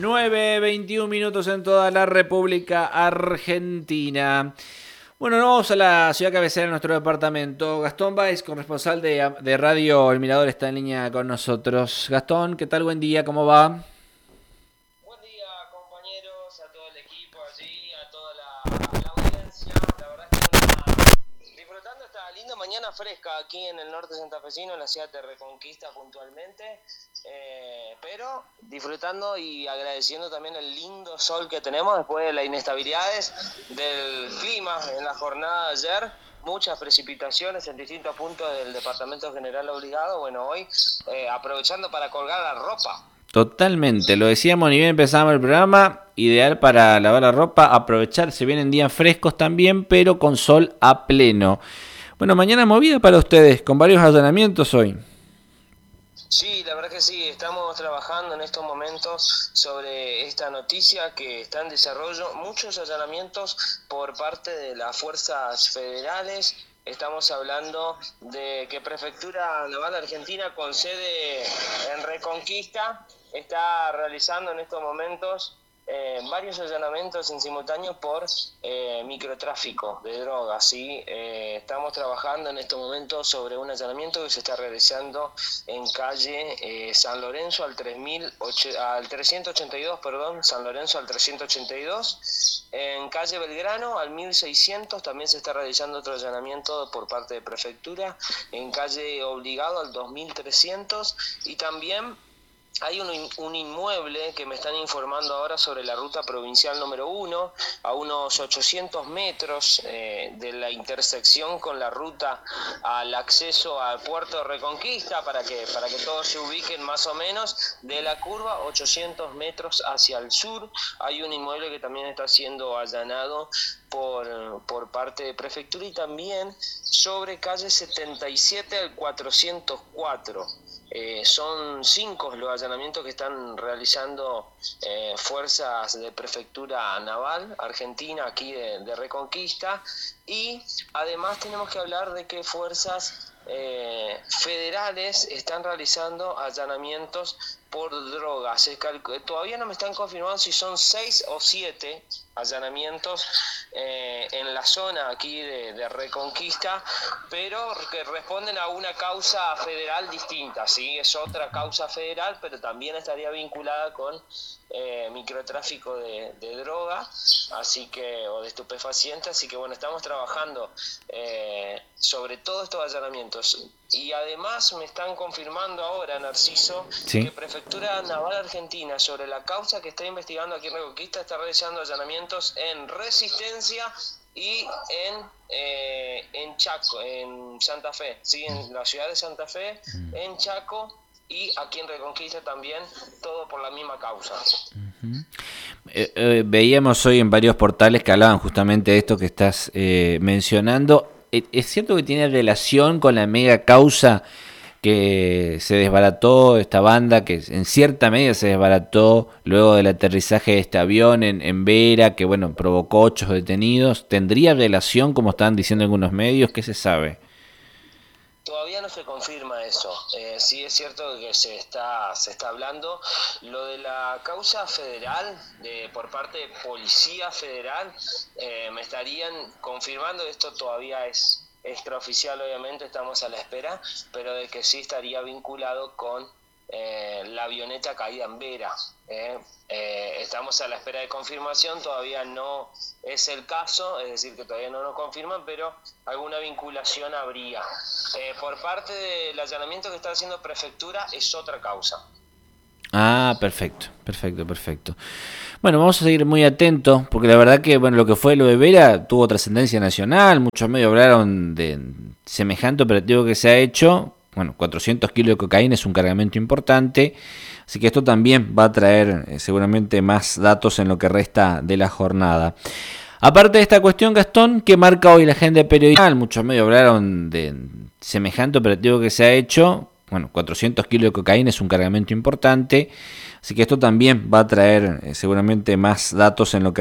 9:21 en toda la República Argentina. Bueno, nos vamos a la ciudad cabecera de nuestro departamento. Gastón Báez, corresponsal de Radio El Mirador, está en línea con nosotros. Gastón, ¿qué tal? Buen día, ¿cómo va? Buen día, compañeros, a todo el equipo allí, a toda la audiencia. La verdad es que disfrutando esta linda mañana fresca aquí en el norte santafesino, en la ciudad de Reconquista puntualmente. Pero disfrutando y agradeciendo también el lindo sol que tenemos después de las inestabilidades del clima en la jornada de ayer. Muchas precipitaciones en distintos puntos del Departamento General Obligado. Bueno, hoy aprovechando para colgar la ropa. Totalmente, lo decíamos ni bien empezamos el programa, ideal para lavar la ropa, aprovechar, se vienen días frescos también, pero con sol a pleno. Bueno, mañana movida para ustedes, con varios allanamientos hoy. Sí, la verdad que sí, estamos trabajando en estos momentos sobre esta noticia que está en desarrollo. Muchos allanamientos por parte de las fuerzas federales. Estamos hablando de que Prefectura Naval Argentina, con sede en Reconquista, está realizando en estos momentos varios allanamientos en simultáneo por microtráfico de drogas, ¿sí? Estamos trabajando en estos momentos sobre un allanamiento que se está realizando en calle San Lorenzo al 382, San Lorenzo al 382. En calle Belgrano al 1600 también se está realizando otro allanamiento por parte de Prefectura. En calle Obligado al 2300 y también hay un inmueble que me están informando ahora sobre la ruta provincial número 1, a unos 800 metros de la intersección con la ruta al acceso al puerto de Reconquista, para que todos se ubiquen más o menos, de la curva 800 metros hacia el sur. Hay un inmueble que también está siendo allanado por parte de Prefectura, y también sobre calle 77 al 404. Son 5 los allanamientos que están realizando fuerzas de Prefectura Naval Argentina aquí de Reconquista, y además tenemos que hablar de que fuerzas federales están realizando allanamientos por drogas. Todavía no me están confirmando si son 6 o 7 allanamientos en la zona aquí de Reconquista, pero que responden a una causa federal distinta, ¿sí? Es otra causa federal, pero también estaría vinculada con microtráfico de droga, así que, o de estupefacientes. Así que bueno, estamos trabajando sobre todos estos allanamientos. Y además me están confirmando ahora, Narciso, ¿Sí? que Prefectura Naval Argentina, sobre la causa que está investigando aquí en Reconquista, está realizando allanamientos en Resistencia y en Chaco, en Santa Fe, ¿sí? En la ciudad de Santa Fe, en Chaco, y aquí en Reconquista también, todo por la misma causa. Veíamos hoy en varios portales que hablaban justamente de esto que estás mencionando. ¿Es cierto que tiene relación con la mega causa que se desbarató esta banda, que en cierta medida se desbarató luego del aterrizaje de este avión en Vera, que bueno, provocó 8 detenidos? ¿Tendría relación, como estaban diciendo algunos medios? ¿Qué se sabe? Todavía no se confirma eso. Sí es cierto que se está hablando. Lo de la causa federal, por parte de Policía Federal, me estarían confirmando. Esto todavía es extraoficial, obviamente, estamos a la espera, pero de que sí estaría vinculado con la avioneta caída en Vera. Estamos a la espera de confirmación, todavía no es el caso, es decir, que todavía no nos confirman, pero alguna vinculación habría. Por parte del allanamiento que está haciendo Prefectura es otra causa. Ah, perfecto. Bueno, vamos a seguir muy atentos, porque la verdad que bueno, lo que fue lo de Vera tuvo trascendencia nacional. Muchos medios hablaron de semejante operativo que se ha hecho. Bueno, 400 kilos de cocaína es un cargamento importante, así que esto también va a traer seguramente más datos en lo que resta de la jornada. Aparte de esta cuestión, Gastón, ¿qué marca hoy la agenda periodistal? Muchos medios hablaron de semejante operativo que se ha hecho. Bueno, 400 kilos de cocaína es un cargamento importante, así que esto también va a traer seguramente más datos en lo que